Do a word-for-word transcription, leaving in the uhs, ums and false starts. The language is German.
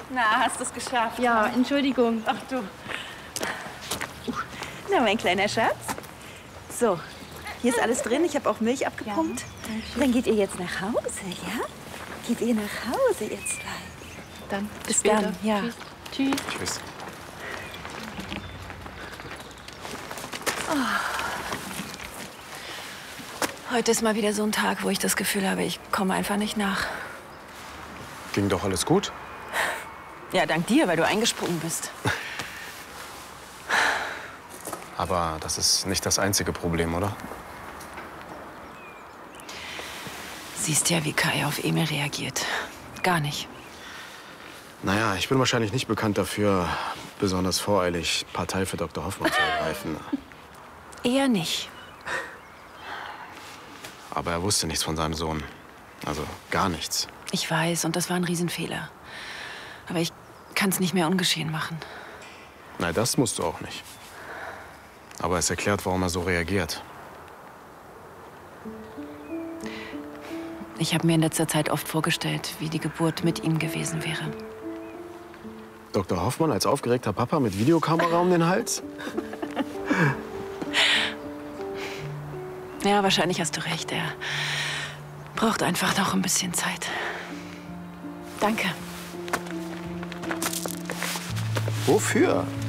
Na, hast du es geschafft? Ja, Entschuldigung. Ach du. Na, mein kleiner Schatz. So, hier ist alles drin. Ich habe auch Milch abgepumpt. Ja, dann geht ihr jetzt nach Hause, ja? Geht ihr nach Hause, ihr zwei? Dann bis später. dann, ja. Tschüss. Tschüss. Tschüss. Oh. Heute ist mal wieder so ein Tag, wo ich das Gefühl habe, ich komme einfach nicht nach. Ging doch alles gut? Ja, dank dir, weil du eingesprungen bist. Aber das ist nicht das einzige Problem, oder? Siehst ja, wie Kai auf Emil reagiert. Gar nicht. Naja, ich bin wahrscheinlich nicht bekannt dafür, besonders voreilig Partei für Doktor Hoffmann zu ergreifen. Eher nicht. Aber er wusste nichts von seinem Sohn. Also gar nichts. Ich weiß, und das war ein Riesenfehler. Aber ich kann es nicht mehr ungeschehen machen. Nein, das musst du auch nicht. Aber es erklärt, warum er so reagiert. Ich habe mir in letzter Zeit oft vorgestellt, wie die Geburt mit ihm gewesen wäre. Doktor Hoffmann als aufgeregter Papa mit Videokamera um den Hals? Ja, wahrscheinlich hast du recht. Er braucht einfach noch ein bisschen Zeit. Danke. Wofür?